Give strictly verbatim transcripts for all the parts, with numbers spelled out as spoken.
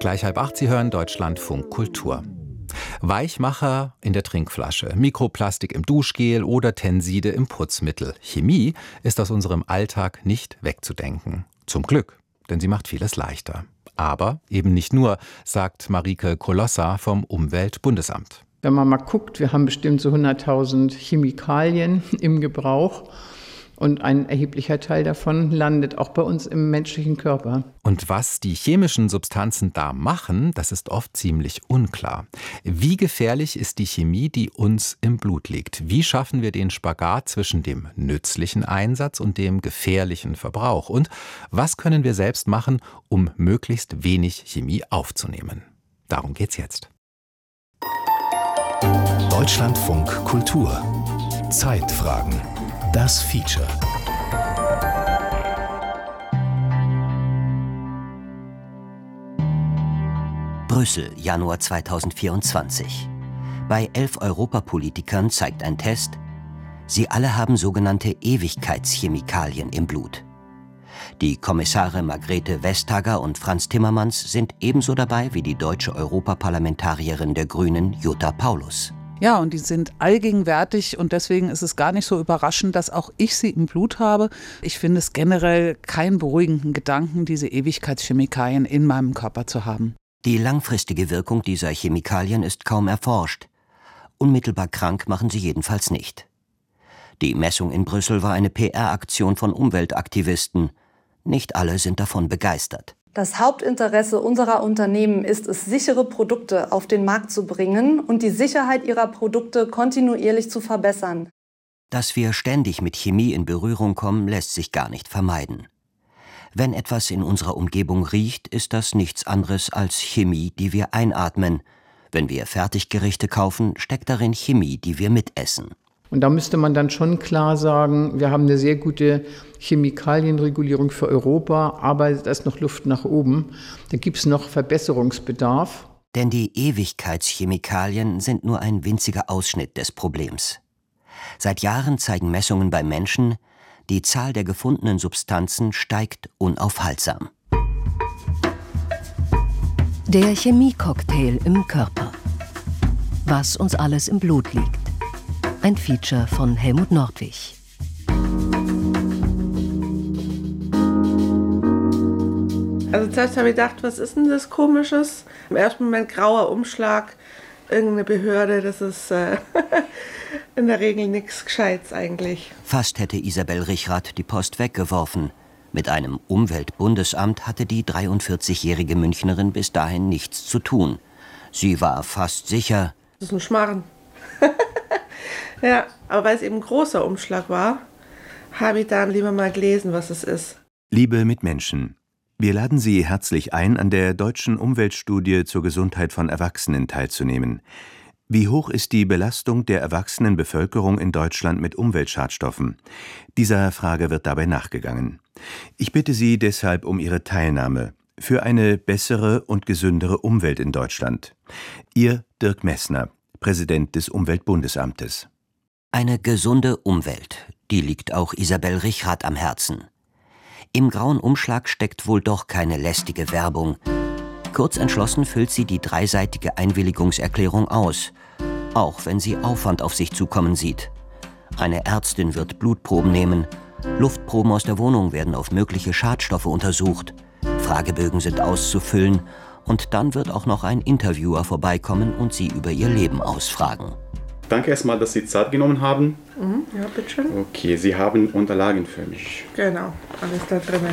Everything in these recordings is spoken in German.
Gleich halb acht, Sie hören Deutschlandfunk Kultur. Weichmacher in der Trinkflasche, Mikroplastik im Duschgel oder Tenside im Putzmittel. Chemie ist aus unserem Alltag nicht wegzudenken. Zum Glück, denn sie macht vieles leichter. Aber eben nicht nur, sagt Marike Kolossa vom Umweltbundesamt. Wenn man mal guckt, wir haben bestimmt so hunderttausend Chemikalien im Gebrauch. Und ein erheblicher Teil davon landet auch bei uns im menschlichen Körper. Und was die chemischen Substanzen da machen, das ist oft ziemlich unklar. Wie gefährlich ist die Chemie, die uns im Blut liegt? Wie schaffen wir den Spagat zwischen dem nützlichen Einsatz und dem gefährlichen Verbrauch? Und was können wir selbst machen, um möglichst wenig Chemie aufzunehmen? Darum geht's jetzt. Deutschlandfunk Kultur. Zeitfragen. Das Feature. Brüssel, Januar zweitausendvierundzwanzig. Bei elf Europapolitikern zeigt ein Test, sie alle haben sogenannte Ewigkeitschemikalien im Blut. Die Kommissare Margrethe Vestager und Frans Timmermans sind ebenso dabei wie die deutsche Europaparlamentarierin der Grünen Jutta Paulus. Ja, und die sind allgegenwärtig und deswegen ist es gar nicht so überraschend, dass auch ich sie im Blut habe. Ich finde es generell keinen beruhigenden Gedanken, diese Ewigkeitschemikalien in meinem Körper zu haben. Die langfristige Wirkung dieser Chemikalien ist kaum erforscht. Unmittelbar krank machen sie jedenfalls nicht. Die Messung in Brüssel war eine P R-Aktion von Umweltaktivisten. Nicht alle sind davon begeistert. Das Hauptinteresse unserer Unternehmen ist es, sichere Produkte auf den Markt zu bringen und die Sicherheit ihrer Produkte kontinuierlich zu verbessern. Dass wir ständig mit Chemie in Berührung kommen, lässt sich gar nicht vermeiden. Wenn etwas in unserer Umgebung riecht, ist das nichts anderes als Chemie, die wir einatmen. Wenn wir Fertiggerichte kaufen, steckt darin Chemie, die wir mitessen. Und da müsste man dann schon klar sagen, wir haben eine sehr gute Chemikalienregulierung für Europa, aber da ist noch Luft nach oben. Da gibt es noch Verbesserungsbedarf. Denn die Ewigkeitschemikalien sind nur ein winziger Ausschnitt des Problems. Seit Jahren zeigen Messungen bei Menschen, die Zahl der gefundenen Substanzen steigt unaufhaltsam. Der Chemiecocktail im Körper. Was uns alles im Blut liegt. Ein Feature von Helmut Nordwig. Also zuerst habe ich gedacht, was ist denn das Komisches? Im ersten Moment grauer Umschlag, irgendeine Behörde, das ist äh, in der Regel nichts Gescheites eigentlich. Fast hätte Isabel Richrath die Post weggeworfen. Mit einem Umweltbundesamt hatte die dreiundvierzigjährige Münchnerin bis dahin nichts zu tun. Sie war fast sicher, das ist ein Schmarrn. Ja, aber weil es eben ein großer Umschlag war, habe ich dann lieber mal gelesen, was es ist. Liebe Mitmenschen, wir laden Sie herzlich ein, an der deutschen Umweltstudie zur Gesundheit von Erwachsenen teilzunehmen. Wie hoch ist die Belastung der erwachsenen Bevölkerung in Deutschland mit Umweltschadstoffen? Dieser Frage wird dabei nachgegangen. Ich bitte Sie deshalb um Ihre Teilnahme für eine bessere und gesündere Umwelt in Deutschland. Ihr Dirk Messner, Präsident des Umweltbundesamtes. Eine gesunde Umwelt, die liegt auch Isabel Richrath am Herzen. Im grauen Umschlag steckt wohl doch keine lästige Werbung. Kurz entschlossen füllt sie die dreiseitige Einwilligungserklärung aus, auch wenn sie Aufwand auf sich zukommen sieht. Eine Ärztin wird Blutproben nehmen, Luftproben aus der Wohnung werden auf mögliche Schadstoffe untersucht, Fragebögen sind auszufüllen und dann wird auch noch ein Interviewer vorbeikommen und sie über ihr Leben ausfragen. Danke erstmal, dass Sie Zeit genommen haben. Mhm, ja, bitteschön. Okay, Sie haben Unterlagen für mich. Genau, alles da drin.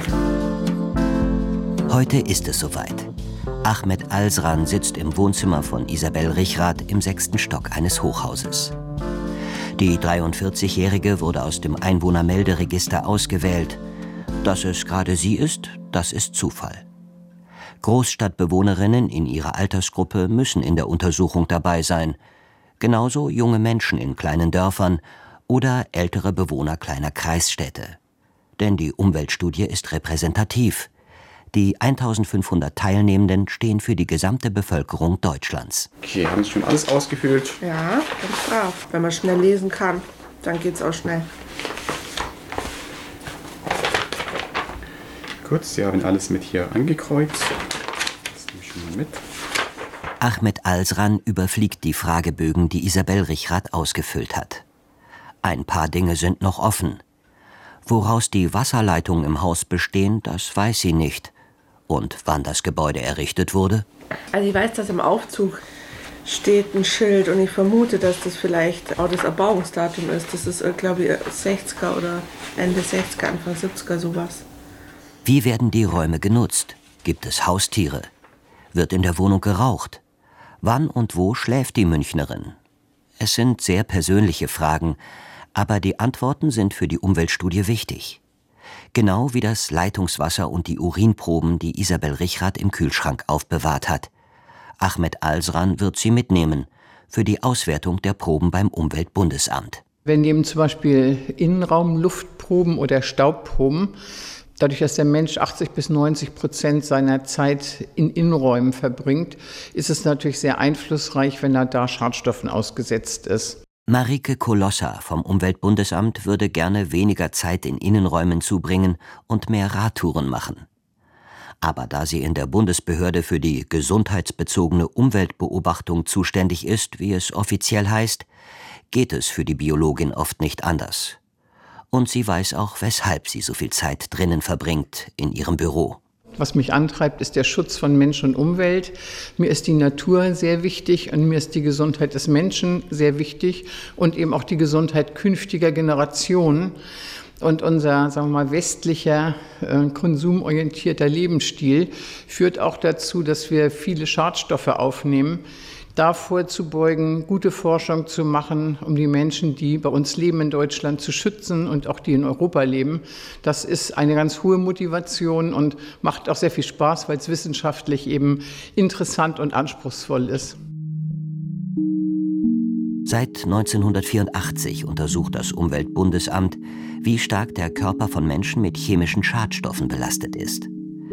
Heute ist es soweit. Ahmed Alsran sitzt im Wohnzimmer von Isabel Richrath im sechsten Stock eines Hochhauses. Die dreiundvierzigjährige wurde aus dem Einwohnermelderegister ausgewählt. Dass es gerade sie ist, das ist Zufall. Großstadtbewohnerinnen in ihrer Altersgruppe müssen in der Untersuchung dabei sein. Genauso junge Menschen in kleinen Dörfern oder ältere Bewohner kleiner Kreisstädte. Denn die Umweltstudie ist repräsentativ. Die eintausendfünfhundert Teilnehmenden stehen für die gesamte Bevölkerung Deutschlands. Okay, haben Sie schon alles ausgefüllt? Ja, ganz brav. Wenn man schnell lesen kann, dann geht's auch schnell. Gut, Sie haben alles mit hier angekreuzt. Schon mal mit. Ahmed Alsran überfliegt die Fragebögen, die Isabel Richrath ausgefüllt hat. Ein paar Dinge sind noch offen. Woraus die Wasserleitungen im Haus bestehen, das weiß sie nicht. Und wann das Gebäude errichtet wurde? Also ich weiß, dass im Aufzug steht ein Schild und ich vermute, dass das vielleicht auch das Erbauungsdatum ist. Das ist, glaube ich, sechziger oder Ende sechziger, Anfang siebziger, sowas. Wie werden die Räume genutzt? Gibt es Haustiere? Wird in der Wohnung geraucht? Wann und wo schläft die Münchnerin? Es sind sehr persönliche Fragen, aber die Antworten sind für die Umweltstudie wichtig. Genau wie das Leitungswasser und die Urinproben, die Isabel Richrath im Kühlschrank aufbewahrt hat. Ahmed Alsran wird sie mitnehmen für die Auswertung der Proben beim Umweltbundesamt. Wir nehmen zum Beispiel Innenraumluftproben oder Staubproben. Dadurch, dass der Mensch achtzig bis neunzig Prozent seiner Zeit in Innenräumen verbringt, ist es natürlich sehr einflussreich, wenn er da Schadstoffen ausgesetzt ist. Marike Kolossa vom Umweltbundesamt würde gerne weniger Zeit in Innenräumen zubringen und mehr Radtouren machen. Aber da sie in der Bundesbehörde für die gesundheitsbezogene Umweltbeobachtung zuständig ist, wie es offiziell heißt, geht es für die Biologin oft nicht anders. Und sie weiß auch, weshalb sie so viel Zeit drinnen verbringt in ihrem Büro. Was mich antreibt, ist der Schutz von Mensch und Umwelt. Mir ist die Natur sehr wichtig und mir ist die Gesundheit des Menschen sehr wichtig und eben auch die Gesundheit künftiger Generationen. Und unser, sagen wir mal, westlicher, äh, konsumorientierter Lebensstil führt auch dazu, dass wir viele Schadstoffe aufnehmen. Davor zu beugen, gute Forschung zu machen, um die Menschen, die bei uns leben in Deutschland, zu schützen und auch die in Europa leben. Das ist eine ganz hohe Motivation und macht auch sehr viel Spaß, weil es wissenschaftlich eben interessant und anspruchsvoll ist. Seit neunzehnhundertvierundachtzig untersucht das Umweltbundesamt, wie stark der Körper von Menschen mit chemischen Schadstoffen belastet ist.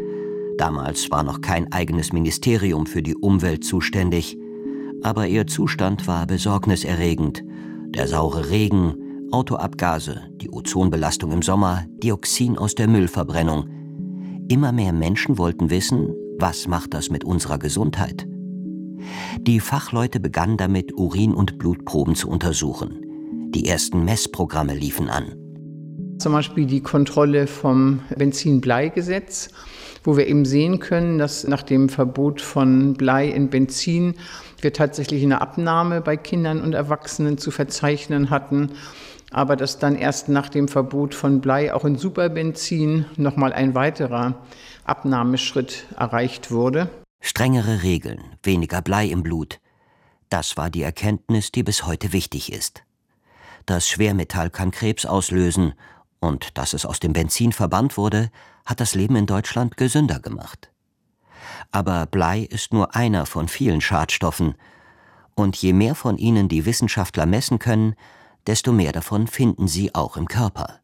Damals war noch kein eigenes Ministerium für die Umwelt zuständig, aber ihr Zustand war besorgniserregend. Der saure Regen, Autoabgase, die Ozonbelastung im Sommer, Dioxin aus der Müllverbrennung. Immer mehr Menschen wollten wissen, was macht das mit unserer Gesundheit? Die Fachleute begannen damit, Urin- und Blutproben zu untersuchen. Die ersten Messprogramme liefen an. Zum Beispiel die Kontrolle vom Benzin-Blei-Gesetz, wo wir eben sehen können, dass nach dem Verbot von Blei in Benzin wir tatsächlich eine Abnahme bei Kindern und Erwachsenen zu verzeichnen hatten, aber dass dann erst nach dem Verbot von Blei auch in Superbenzin nochmal ein weiterer Abnahmeschritt erreicht wurde. Strengere Regeln, weniger Blei im Blut. Das war die Erkenntnis, die bis heute wichtig ist. Das Schwermetall kann Krebs auslösen und dass es aus dem Benzin verbannt wurde, hat das Leben in Deutschland gesünder gemacht. Aber Blei ist nur einer von vielen Schadstoffen. Und je mehr von ihnen die Wissenschaftler messen können, desto mehr davon finden sie auch im Körper.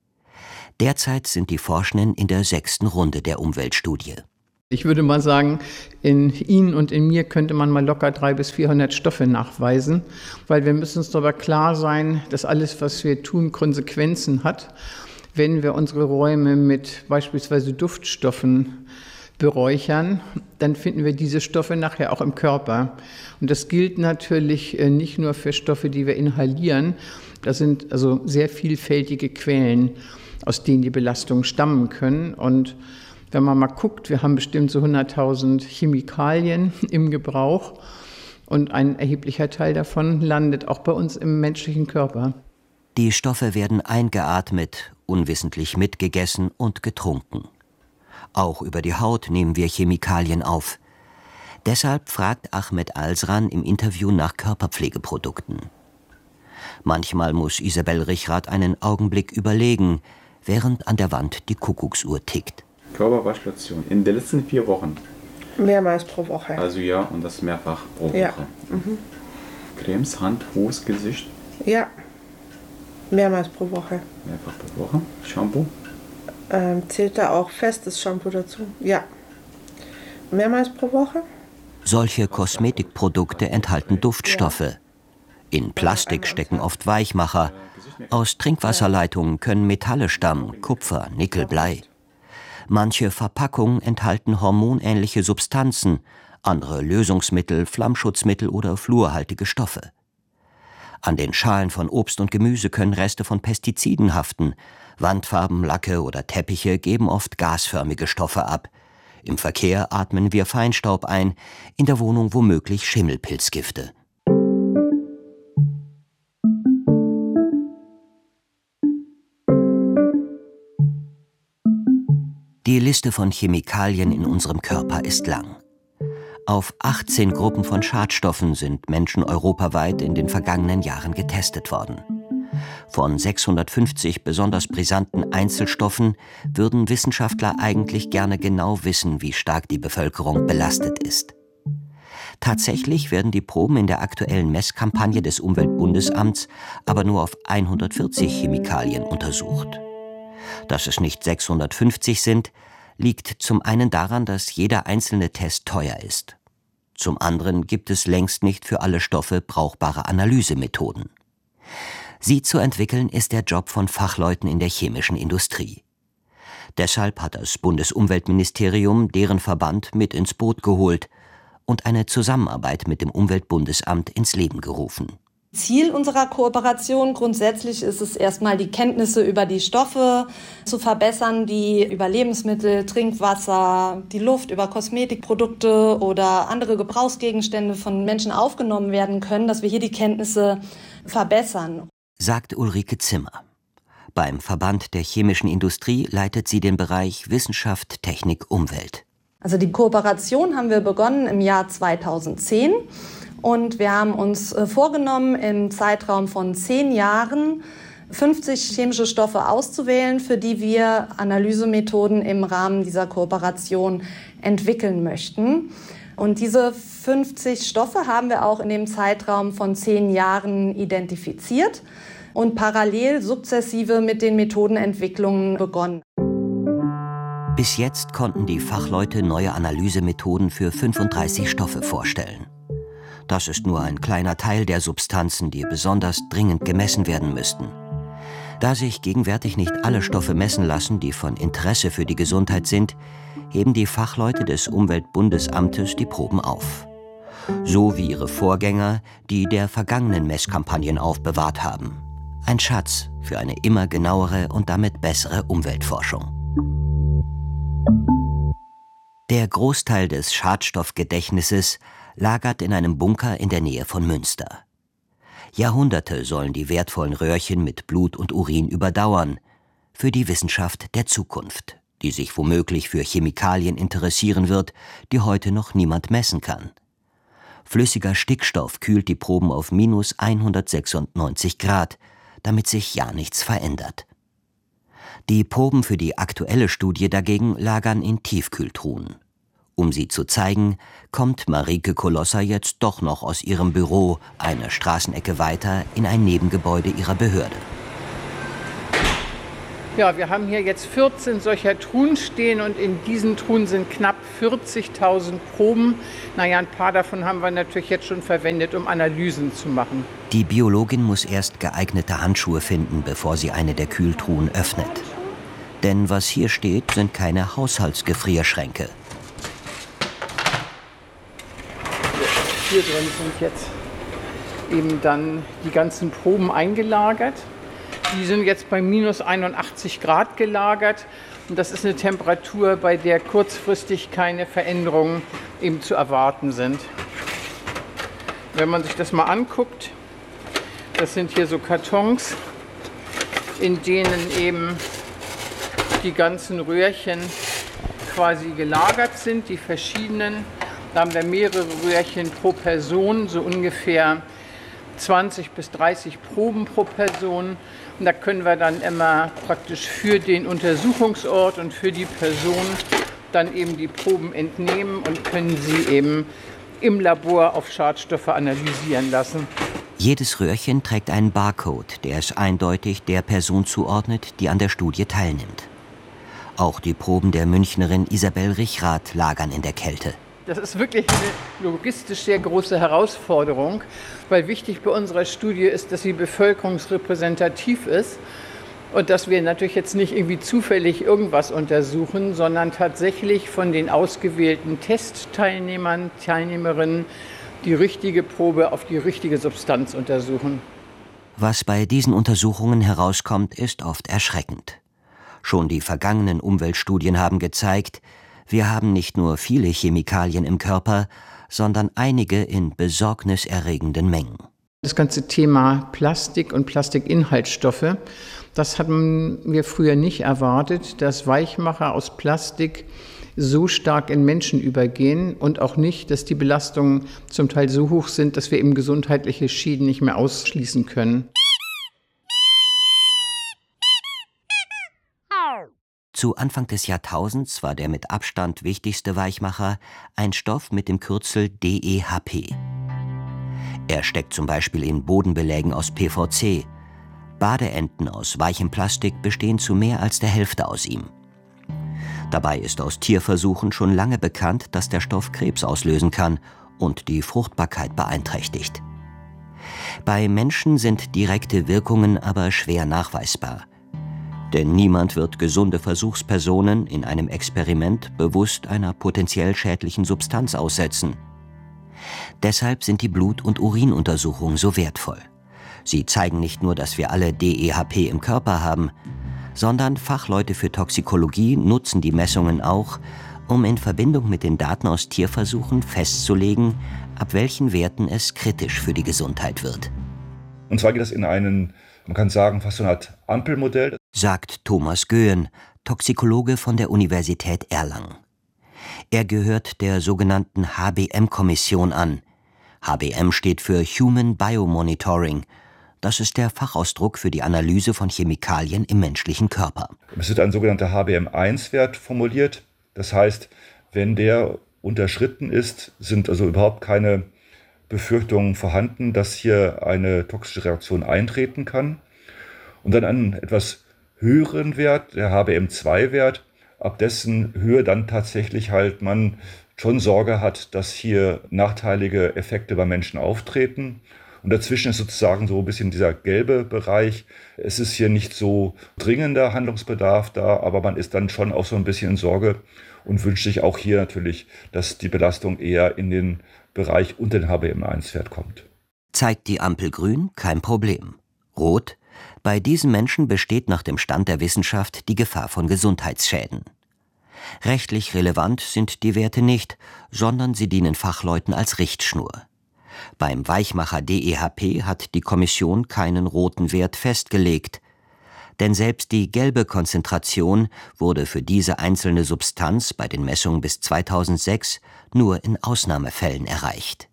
Derzeit sind die Forschenden in der sechsten Runde der Umweltstudie. Ich würde mal sagen, in Ihnen und in mir könnte man mal locker dreihundert bis vierhundert Stoffe nachweisen, weil wir müssen uns darüber klar sein, dass alles, was wir tun, Konsequenzen hat. Wenn wir unsere Räume mit beispielsweise Duftstoffen beräuchern, dann finden wir diese Stoffe nachher auch im Körper. Und das gilt natürlich nicht nur für Stoffe, die wir inhalieren. Das sind also sehr vielfältige Quellen, aus denen die Belastungen stammen können. Und wenn man mal guckt, wir haben bestimmt so hunderttausend Chemikalien im Gebrauch und ein erheblicher Teil davon landet auch bei uns im menschlichen Körper. Die Stoffe werden eingeatmet, unwissentlich mitgegessen und getrunken. Auch über die Haut nehmen wir Chemikalien auf. Deshalb fragt Ahmed Alsran im Interview nach Körperpflegeprodukten. Manchmal muss Isabel Richrath einen Augenblick überlegen, während an der Wand die Kuckucksuhr tickt. Körperwaschstation in den letzten vier Wochen. Mehrmals pro Woche. Also ja, und das mehrfach pro Woche. Ja. Mhm. Cremes, Hand, Fuß, Gesicht. Ja, mehrmals pro Woche. Mehrfach pro Woche. Shampoo. Ähm, zählt da auch festes Shampoo dazu? Ja. Mehrmals pro Woche. Solche Kosmetikprodukte enthalten Duftstoffe. In Plastik stecken oft Weichmacher. Aus Trinkwasserleitungen können Metalle stammen, Kupfer, Nickel, Blei. Manche Verpackungen enthalten hormonähnliche Substanzen, andere Lösungsmittel, Flammschutzmittel oder fluorhaltige Stoffe. An den Schalen von Obst und Gemüse können Reste von Pestiziden haften. Wandfarben, Lacke oder Teppiche geben oft gasförmige Stoffe ab. Im Verkehr atmen wir Feinstaub ein, in der Wohnung womöglich Schimmelpilzgifte. Die Liste von Chemikalien in unserem Körper ist lang. Auf achtzehn Gruppen von Schadstoffen sind Menschen europaweit in den vergangenen Jahren getestet worden. Von sechshundertfünfzig besonders brisanten Einzelstoffen würden Wissenschaftler eigentlich gerne genau wissen, wie stark die Bevölkerung belastet ist. Tatsächlich werden die Proben in der aktuellen Messkampagne des Umweltbundesamts aber nur auf hundertvierzig Chemikalien untersucht. Dass es nicht sechshundertfünfzig sind, liegt zum einen daran, dass jeder einzelne Test teuer ist. Zum anderen gibt es längst nicht für alle Stoffe brauchbare Analysemethoden. Sie zu entwickeln, ist der Job von Fachleuten in der chemischen Industrie. Deshalb hat das Bundesumweltministerium deren Verband mit ins Boot geholt und eine Zusammenarbeit mit dem Umweltbundesamt ins Leben gerufen. Ziel unserer Kooperation grundsätzlich ist es erstmal, die Kenntnisse über die Stoffe zu verbessern, die über Lebensmittel, Trinkwasser, die Luft, über Kosmetikprodukte oder andere Gebrauchsgegenstände von Menschen aufgenommen werden können, dass wir hier die Kenntnisse verbessern. Sagt Ulrike Zimmer. Beim Verband der chemischen Industrie leitet sie den Bereich Wissenschaft, Technik, Umwelt. Also die Kooperation haben wir begonnen im Jahr zweitausendzehn. Und wir haben uns vorgenommen, im Zeitraum von zehn Jahren fünfzig chemische Stoffe auszuwählen, für die wir Analysemethoden im Rahmen dieser Kooperation entwickeln möchten. Und diese fünfzig Stoffe haben wir auch in dem Zeitraum von zehn Jahren identifiziert und parallel sukzessive mit den Methodenentwicklungen begonnen. Bis jetzt konnten die Fachleute neue Analysemethoden für fünfunddreißig Stoffe vorstellen. Das ist nur ein kleiner Teil der Substanzen, die besonders dringend gemessen werden müssten. Da sich gegenwärtig nicht alle Stoffe messen lassen, die von Interesse für die Gesundheit sind, heben die Fachleute des Umweltbundesamtes die Proben auf. So wie ihre Vorgänger, die der vergangenen Messkampagnen aufbewahrt haben. Ein Schatz für eine immer genauere und damit bessere Umweltforschung. Der Großteil des Schadstoffgedächtnisses lagert in einem Bunker in der Nähe von Münster. Jahrhunderte sollen die wertvollen Röhrchen mit Blut und Urin überdauern, für die Wissenschaft der Zukunft, die sich womöglich für Chemikalien interessieren wird, die heute noch niemand messen kann. Flüssiger Stickstoff kühlt die Proben auf minus hundertsechsundneunzig Grad, damit sich ja nichts verändert. Die Proben für die aktuelle Studie dagegen lagern in Tiefkühltruhen. Um sie zu zeigen, kommt Marike Kolosser jetzt doch noch aus ihrem Büro eine Straßenecke weiter in ein Nebengebäude ihrer Behörde. Ja, wir haben hier jetzt vierzehn solcher Truhen stehen und in diesen Truhen sind knapp vierzigtausend Proben. Naja, ein paar davon haben wir natürlich jetzt schon verwendet, um Analysen zu machen. Die Biologin muss erst geeignete Handschuhe finden, bevor sie eine der Kühltruhen öffnet. Denn was hier steht, sind keine Haushaltsgefrierschränke. Hier drin sind jetzt eben dann die ganzen Proben eingelagert. Die sind jetzt bei minus einundachtzig Grad gelagert. Und das ist eine Temperatur, bei der kurzfristig keine Veränderungen eben zu erwarten sind. Wenn man sich das mal anguckt, das sind hier so Kartons, in denen eben die ganzen Röhrchen quasi gelagert sind, die verschiedenen. Da haben wir mehrere Röhrchen pro Person, so ungefähr zwanzig bis dreißig Proben pro Person. Und da können wir dann immer praktisch für den Untersuchungsort und für die Person dann eben die Proben entnehmen und können sie eben im Labor auf Schadstoffe analysieren lassen. Jedes Röhrchen trägt einen Barcode, der es eindeutig der Person zuordnet, die an der Studie teilnimmt. Auch die Proben der Münchnerin Isabel Richrath lagern in der Kälte. Das ist wirklich eine logistisch sehr große Herausforderung, weil wichtig bei unserer Studie ist, dass sie bevölkerungsrepräsentativ ist. Und dass wir natürlich jetzt nicht irgendwie zufällig irgendwas untersuchen, sondern tatsächlich von den ausgewählten Testteilnehmern, Teilnehmerinnen die richtige Probe auf die richtige Substanz untersuchen. Was bei diesen Untersuchungen herauskommt, ist oft erschreckend. Schon die vergangenen Umweltstudien haben gezeigt, wir haben nicht nur viele Chemikalien im Körper, sondern einige in besorgniserregenden Mengen. Das ganze Thema Plastik und Plastikinhaltsstoffe, das hatten wir früher nicht erwartet, dass Weichmacher aus Plastik so stark in Menschen übergehen und auch nicht, dass die Belastungen zum Teil so hoch sind, dass wir eben gesundheitliche Schäden nicht mehr ausschließen können. Zu Anfang des Jahrtausends war der mit Abstand wichtigste Weichmacher ein Stoff mit dem Kürzel D E H P. Er steckt zum Beispiel in Bodenbelägen aus P V C. Badeenten aus weichem Plastik bestehen zu mehr als der Hälfte aus ihm. Dabei ist aus Tierversuchen schon lange bekannt, dass der Stoff Krebs auslösen kann und die Fruchtbarkeit beeinträchtigt. Bei Menschen sind direkte Wirkungen aber schwer nachweisbar. Denn niemand wird gesunde Versuchspersonen in einem Experiment bewusst einer potenziell schädlichen Substanz aussetzen. Deshalb sind die Blut- und Urinuntersuchungen so wertvoll. Sie zeigen nicht nur, dass wir alle D E H P im Körper haben, sondern Fachleute für Toxikologie nutzen die Messungen auch, um in Verbindung mit den Daten aus Tierversuchen festzulegen, ab welchen Werten es kritisch für die Gesundheit wird. Und zwar geht das in einen, man kann sagen, fast so eine Art Ampelmodell, sagt Thomas Göhen, Toxikologe von der Universität Erlangen. Er gehört der sogenannten H B M-Kommission an. H B M steht für Human Biomonitoring. Das ist der Fachausdruck für die Analyse von Chemikalien im menschlichen Körper. Es wird ein sogenannter H B M eins Wert formuliert. Das heißt, wenn der unterschritten ist, sind also überhaupt keine Befürchtungen vorhanden, dass hier eine toxische Reaktion eintreten kann. Und dann einen etwas höheren Wert, der H B M zwei Wert, ab dessen Höhe dann tatsächlich halt man schon Sorge hat, dass hier nachteilige Effekte bei Menschen auftreten. Und dazwischen ist sozusagen so ein bisschen dieser gelbe Bereich. Es ist hier nicht so dringender Handlungsbedarf da, aber man ist dann schon auch so ein bisschen in Sorge und wünscht sich auch hier natürlich, dass die Belastung eher in den Bereich unter den H B M eins Wert kommt. Zeigt die Ampel grün, kein Problem. Rot: Bei diesen Menschen besteht nach dem Stand der Wissenschaft die Gefahr von Gesundheitsschäden. Rechtlich relevant sind die Werte nicht, sondern sie dienen Fachleuten als Richtschnur. Beim Weichmacher D E H P hat die Kommission keinen roten Wert festgelegt. Denn selbst die gelbe Konzentration wurde für diese einzelne Substanz bei den Messungen bis zweitausendsechs nur in Ausnahmefällen erreicht.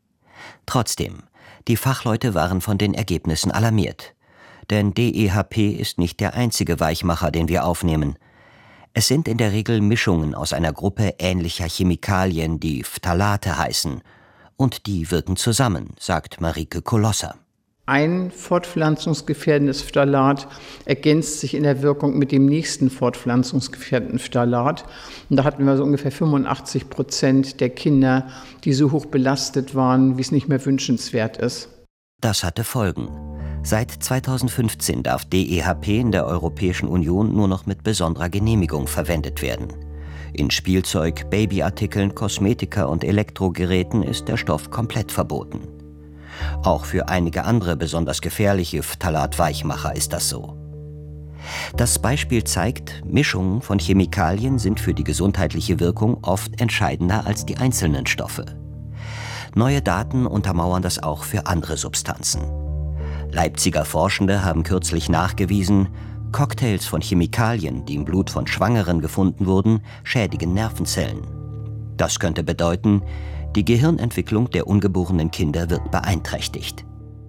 Trotzdem, die Fachleute waren von den Ergebnissen alarmiert. Denn D E H P ist nicht der einzige Weichmacher, den wir aufnehmen. Es sind in der Regel Mischungen aus einer Gruppe ähnlicher Chemikalien, die Phthalate heißen. Und die wirken zusammen, sagt Marike Kolosser. Ein fortpflanzungsgefährdendes Phthalat ergänzt sich in der Wirkung mit dem nächsten fortpflanzungsgefährdenden Phthalat. Und da hatten wir so ungefähr fünfundachtzig Prozent der Kinder, die so hoch belastet waren, wie es nicht mehr wünschenswert ist. Das hatte Folgen. Seit zweitausendfünfzehn darf D E H P in der Europäischen Union nur noch mit besonderer Genehmigung verwendet werden. In Spielzeug, Babyartikeln, Kosmetika und Elektrogeräten ist der Stoff komplett verboten. Auch für einige andere besonders gefährliche Phthalat-Weichmacher ist das so. Das Beispiel zeigt, Mischungen von Chemikalien sind für die gesundheitliche Wirkung oft entscheidender als die einzelnen Stoffe. Neue Daten untermauern das auch für andere Substanzen. Leipziger Forschende haben kürzlich nachgewiesen, Cocktails von Chemikalien, die im Blut von Schwangeren gefunden wurden, schädigen Nervenzellen. Das könnte bedeuten, die Gehirnentwicklung der ungeborenen Kinder wird beeinträchtigt.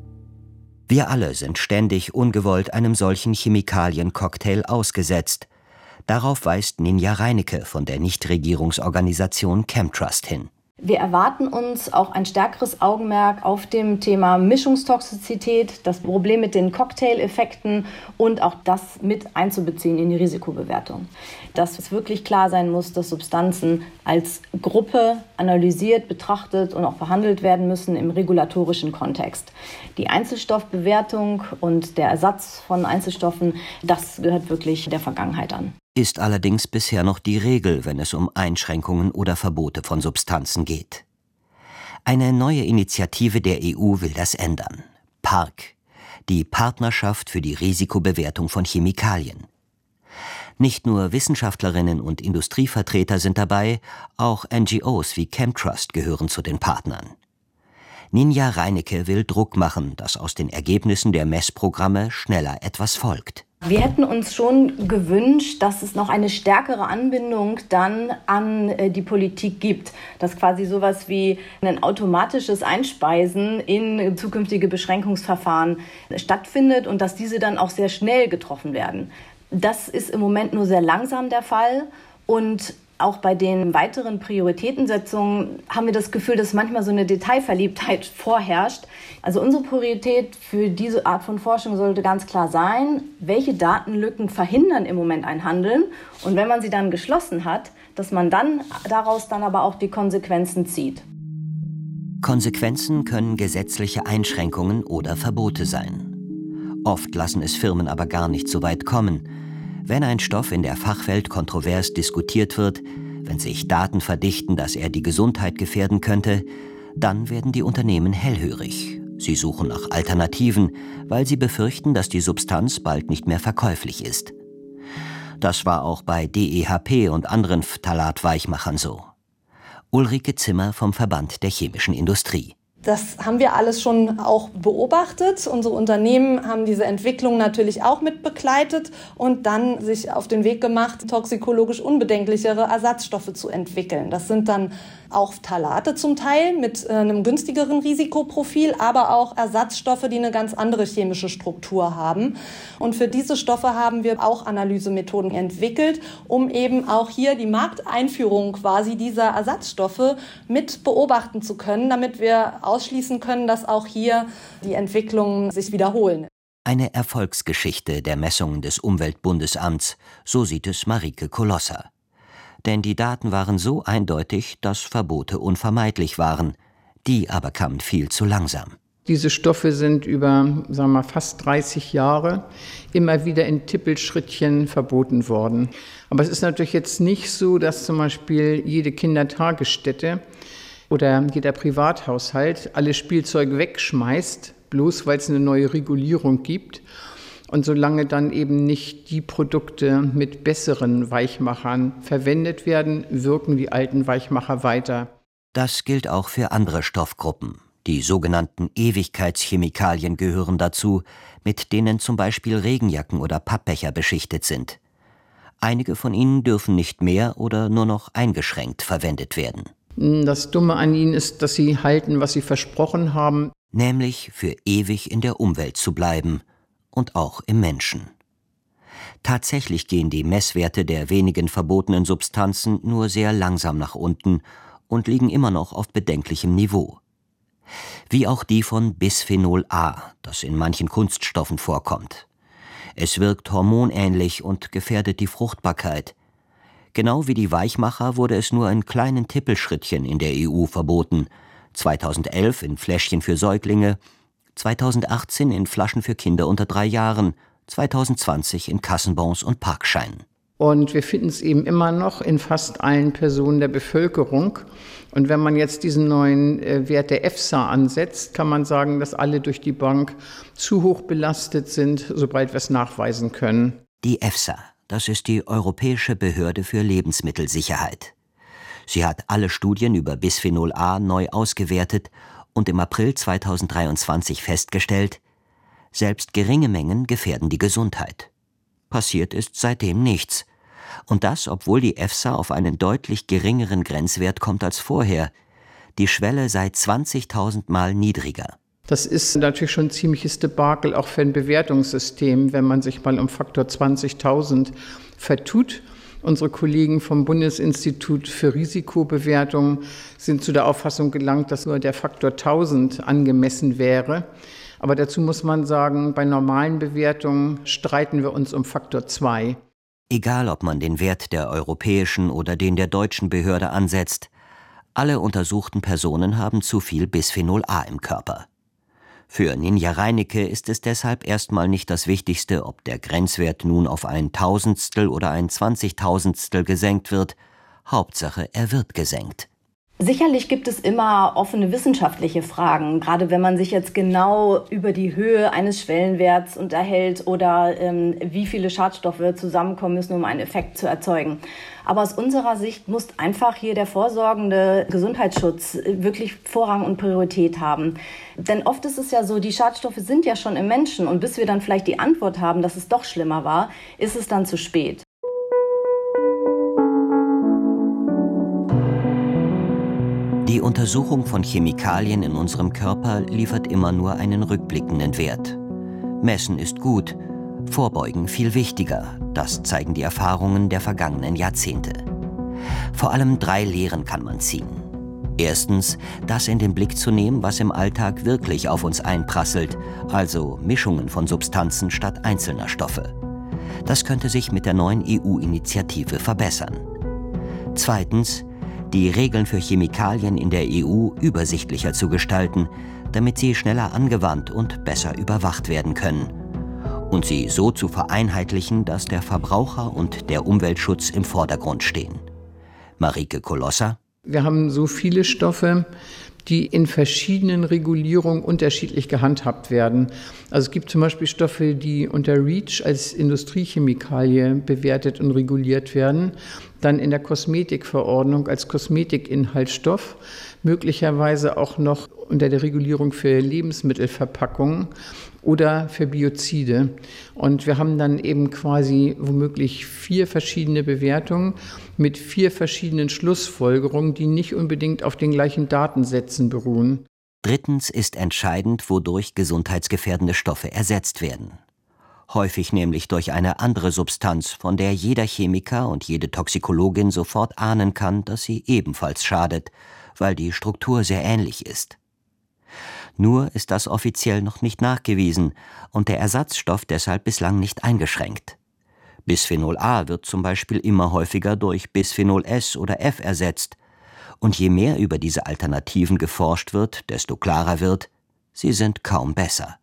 Wir alle sind ständig ungewollt einem solchen Chemikalien-Cocktail ausgesetzt. Darauf weist Ninja Reinecke von der Nichtregierungsorganisation Chemtrust hin. Wir erwarten uns auch ein stärkeres Augenmerk auf dem Thema Mischungstoxizität, das Problem mit den Cocktail-Effekten und auch das mit einzubeziehen in die Risikobewertung. Dass es wirklich klar sein muss, dass Substanzen als Gruppe analysiert, betrachtet und auch behandelt werden müssen im regulatorischen Kontext. Die Einzelstoffbewertung und der Ersatz von Einzelstoffen, das gehört wirklich der Vergangenheit an. Ist allerdings bisher noch die Regel, wenn es um Einschränkungen oder Verbote von Substanzen geht. Eine neue Initiative der E U will das ändern. PARC, die Partnerschaft für die Risikobewertung von Chemikalien. Nicht nur Wissenschaftlerinnen und Industrievertreter sind dabei, auch N G Os wie Chemtrust gehören zu den Partnern. Ninja Reinecke will Druck machen, dass aus den Ergebnissen der Messprogramme schneller etwas folgt. Wir hätten uns schon gewünscht, dass es noch eine stärkere Anbindung dann an die Politik gibt. Dass quasi sowas wie ein automatisches Einspeisen in zukünftige Beschränkungsverfahren stattfindet und dass diese dann auch sehr schnell getroffen werden. Das ist im Moment nur sehr langsam der Fall und auch bei den weiteren Prioritätensetzungen haben wir das Gefühl, dass manchmal so eine Detailverliebtheit vorherrscht. Also unsere Priorität für diese Art von Forschung sollte ganz klar sein, welche Datenlücken verhindern im Moment ein Handeln und wenn man sie dann geschlossen hat, dass man dann daraus dann aber auch die Konsequenzen zieht. Konsequenzen können gesetzliche Einschränkungen oder Verbote sein. Oft lassen es Firmen aber gar nicht so weit kommen. Wenn ein Stoff in der Fachwelt kontrovers diskutiert wird, wenn sich Daten verdichten, dass er die Gesundheit gefährden könnte, dann werden die Unternehmen hellhörig. Sie suchen nach Alternativen, weil sie befürchten, dass die Substanz bald nicht mehr verkäuflich ist. Das war auch bei D E H P und anderen Phthalat-Weichmachern so. Ulrike Zimmer vom Verband der chemischen Industrie. Das haben wir alles schon auch beobachtet. Unsere Unternehmen haben diese Entwicklung natürlich auch mit begleitet und dann sich auf den Weg gemacht, toxikologisch unbedenklichere Ersatzstoffe zu entwickeln. Das sind dann auch Phthalate zum Teil mit einem günstigeren Risikoprofil, aber auch Ersatzstoffe, die eine ganz andere chemische Struktur haben. Und für diese Stoffe haben wir auch Analysemethoden entwickelt, um eben auch hier die Markteinführung quasi dieser Ersatzstoffe mit beobachten zu können, damit wir ausschließen können, dass auch hier die Entwicklungen sich wiederholen. Eine Erfolgsgeschichte der Messungen des Umweltbundesamts, so sieht es Marike Kolosser. Denn die Daten waren so eindeutig, dass Verbote unvermeidlich waren. Die aber kamen viel zu langsam. Diese Stoffe sind über, sagen wir mal, fast dreißig Jahre immer wieder in Tippelschrittchen verboten worden. Aber es ist natürlich jetzt nicht so, dass zum Beispiel jede Kindertagesstätte oder jeder Privathaushalt alle Spielzeuge wegschmeißt, bloß weil es eine neue Regulierung gibt. Und solange dann eben nicht die Produkte mit besseren Weichmachern verwendet werden, wirken die alten Weichmacher weiter. Das gilt auch für andere Stoffgruppen. Die sogenannten Ewigkeitschemikalien gehören dazu, mit denen zum Beispiel Regenjacken oder Pappbecher beschichtet sind. Einige von ihnen dürfen nicht mehr oder nur noch eingeschränkt verwendet werden. Das Dumme an ihnen ist, dass sie halten, was sie versprochen haben. Nämlich für ewig in der Umwelt zu bleiben und auch im Menschen. Tatsächlich gehen die Messwerte der wenigen verbotenen Substanzen nur sehr langsam nach unten und liegen immer noch auf bedenklichem Niveau. Wie auch die von Bisphenol A, das in manchen Kunststoffen vorkommt. Es wirkt hormonähnlich und gefährdet die Fruchtbarkeit. Genau wie die Weichmacher wurde es nur in kleinen Tippelschrittchen in der E U verboten. zweitausendelf in Fläschchen für Säuglinge, zweitausendachtzehn in Flaschen für Kinder unter drei Jahren, zweitausendzwanzig in Kassenbons und Parkscheinen. Und wir finden es eben immer noch in fast allen Personen der Bevölkerung. Und wenn man jetzt diesen neuen äh, Wert der EFSA ansetzt, kann man sagen, dass alle durch die Bank zu hoch belastet sind, sobald wir es nachweisen können. Die EFSA, das ist die Europäische Behörde für Lebensmittelsicherheit. Sie hat alle Studien über Bisphenol A neu ausgewertet und im April zweitausenddreiundzwanzig festgestellt, selbst geringe Mengen gefährden die Gesundheit. Passiert ist seitdem nichts. Und das, obwohl die EFSA auf einen deutlich geringeren Grenzwert kommt als vorher. Die Schwelle sei zwanzigtausend Mal niedriger. Das ist natürlich schon ein ziemliches Debakel, auch für ein Bewertungssystem, wenn man sich mal um Faktor zwanzigtausend vertut. Unsere Kollegen vom Bundesinstitut für Risikobewertung sind zu der Auffassung gelangt, dass nur der Faktor tausend angemessen wäre. Aber dazu muss man sagen, bei normalen Bewertungen streiten wir uns um Faktor zwei. Egal, ob man den Wert der europäischen oder den der deutschen Behörde ansetzt, alle untersuchten Personen haben zu viel Bisphenol A im Körper. Für Ninja Reinecke ist es deshalb erstmal nicht das Wichtigste, ob der Grenzwert nun auf ein Tausendstel oder ein Zwanzigtausendstel gesenkt wird. Hauptsache, er wird gesenkt. Sicherlich gibt es immer offene wissenschaftliche Fragen, gerade wenn man sich jetzt genau über die Höhe eines Schwellenwerts unterhält oder ähm, wie viele Schadstoffe zusammenkommen müssen, um einen Effekt zu erzeugen. Aber aus unserer Sicht muss einfach hier der vorsorgende Gesundheitsschutz wirklich Vorrang und Priorität haben. Denn oft ist es ja so, die Schadstoffe sind ja schon im Menschen und bis wir dann vielleicht die Antwort haben, dass es doch schlimmer war, ist es dann zu spät. Die Untersuchung von Chemikalien in unserem Körper liefert immer nur einen rückblickenden Wert. Messen ist gut, Vorbeugen viel wichtiger. Das zeigen die Erfahrungen der vergangenen Jahrzehnte. Vor allem drei Lehren kann man ziehen. Erstens, das in den Blick zu nehmen, was im Alltag wirklich auf uns einprasselt, also Mischungen von Substanzen statt einzelner Stoffe. Das könnte sich mit der neuen E U-Initiative verbessern. Zweitens, die Regeln für Chemikalien in der E U übersichtlicher zu gestalten, damit sie schneller angewandt und besser überwacht werden können. Und sie so zu vereinheitlichen, dass der Verbraucher und der Umweltschutz im Vordergrund stehen. Marike Kolosser. Wir haben so viele Stoffe, die in verschiedenen Regulierungen unterschiedlich gehandhabt werden. Also es gibt zum Beispiel Stoffe, die unter REACH als Industriechemikalie bewertet und reguliert werden, dann in der Kosmetikverordnung als Kosmetikinhaltsstoff, möglicherweise auch noch unter der Regulierung für Lebensmittelverpackungen oder für Biozide. Und wir haben dann eben quasi womöglich vier verschiedene Bewertungen mit vier verschiedenen Schlussfolgerungen, die nicht unbedingt auf den gleichen Datensätzen beruhen. Drittens ist entscheidend, wodurch gesundheitsgefährdende Stoffe ersetzt werden. Häufig nämlich durch eine andere Substanz, von der jeder Chemiker und jede Toxikologin sofort ahnen kann, dass sie ebenfalls schadet, weil die Struktur sehr ähnlich ist. Nur ist das offiziell noch nicht nachgewiesen und der Ersatzstoff deshalb bislang nicht eingeschränkt. Bisphenol A wird zum Beispiel immer häufiger durch Bisphenol S oder F ersetzt. Und je mehr über diese Alternativen geforscht wird, desto klarer wird, sie sind kaum besser.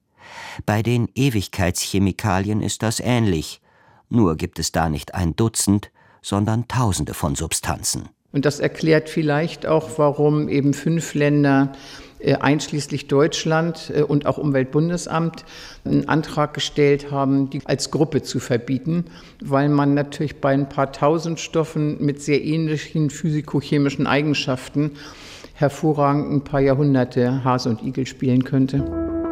Bei den Ewigkeitschemikalien ist das ähnlich, nur gibt es da nicht ein Dutzend, sondern Tausende von Substanzen. Und das erklärt vielleicht auch, warum eben fünf Länder, einschließlich Deutschland und auch Umweltbundesamt, einen Antrag gestellt haben, die als Gruppe zu verbieten, weil man natürlich bei ein paar tausend Stoffen mit sehr ähnlichen physikochemischen Eigenschaften hervorragend ein paar Jahrhunderte Hase und Igel spielen könnte.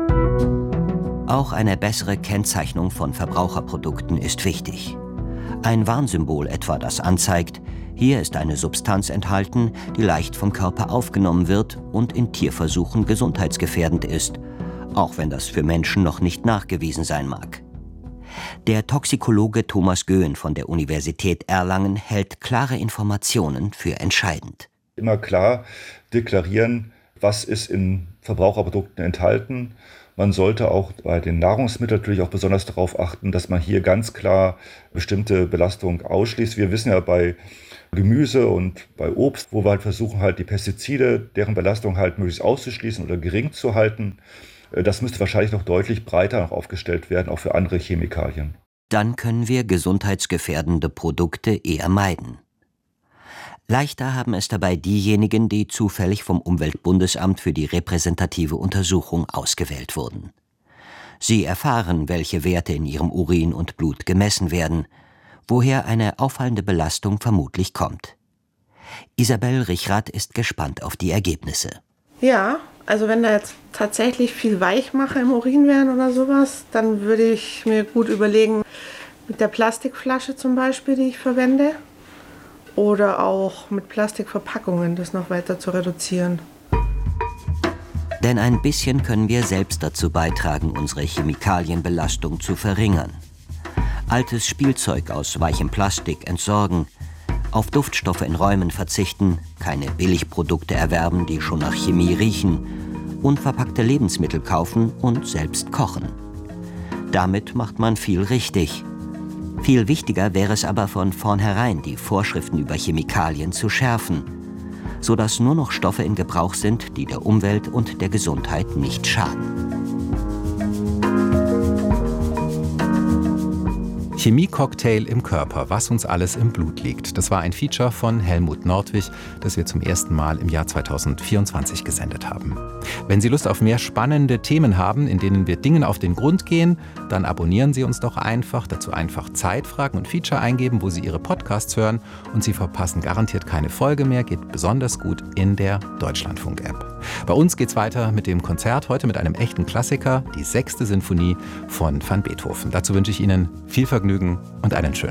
Auch eine bessere Kennzeichnung von Verbraucherprodukten ist wichtig. Ein Warnsymbol etwa, das anzeigt, hier ist eine Substanz enthalten, die leicht vom Körper aufgenommen wird und in Tierversuchen gesundheitsgefährdend ist, auch wenn das für Menschen noch nicht nachgewiesen sein mag. Der Toxikologe Thomas Göhn von der Universität Erlangen hält klare Informationen für entscheidend. Immer klar deklarieren, was ist in Verbraucherprodukten enthalten. Man sollte auch bei den Nahrungsmitteln natürlich auch besonders darauf achten, dass man hier ganz klar bestimmte Belastungen ausschließt. Wir wissen ja bei Gemüse und bei Obst, wo wir halt versuchen, halt die Pestizide, deren Belastung halt möglichst auszuschließen oder gering zu halten. Das müsste wahrscheinlich noch deutlich breiter noch aufgestellt werden, auch für andere Chemikalien. Dann können wir gesundheitsgefährdende Produkte eher meiden. Leichter haben es dabei diejenigen, die zufällig vom Umweltbundesamt für die repräsentative Untersuchung ausgewählt wurden. Sie erfahren, welche Werte in ihrem Urin und Blut gemessen werden, woher eine auffallende Belastung vermutlich kommt. Isabel Richrath ist gespannt auf die Ergebnisse. Ja, also wenn da jetzt tatsächlich viel Weichmacher im Urin wären oder sowas, dann würde ich mir gut überlegen, mit der Plastikflasche zum Beispiel, die ich verwende, oder auch mit Plastikverpackungen das noch weiter zu reduzieren. Denn ein bisschen können wir selbst dazu beitragen, unsere Chemikalienbelastung zu verringern. altes Spielzeug aus weichem Plastik entsorgen, auf Duftstoffe in Räumen verzichten, keine Billigprodukte erwerben, die schon nach Chemie riechen, unverpackte Lebensmittel kaufen und selbst kochen. Damit macht man viel richtig. Viel wichtiger wäre es aber von vornherein, die Vorschriften über Chemikalien zu schärfen, sodass nur noch Stoffe in Gebrauch sind, die der Umwelt und der Gesundheit nicht schaden. Chemie-Cocktail im Körper, was uns alles im Blut liegt. Das war ein Feature von Helmut Nordwig, das wir zum ersten Mal im Jahr zweitausendvierundzwanzig gesendet haben. Wenn Sie Lust auf mehr spannende Themen haben, in denen wir Dingen auf den Grund gehen, dann abonnieren Sie uns doch einfach. Dazu einfach Zeitfragen und Feature eingeben, wo Sie Ihre Podcasts hören, und Sie verpassen garantiert keine Folge mehr. Geht besonders gut in der Deutschlandfunk-App. Bei uns geht's weiter mit dem Konzert, heute mit einem echten Klassiker, die sechste Sinfonie von van Beethoven. Dazu wünsche ich Ihnen viel Vergnügen und einen schönen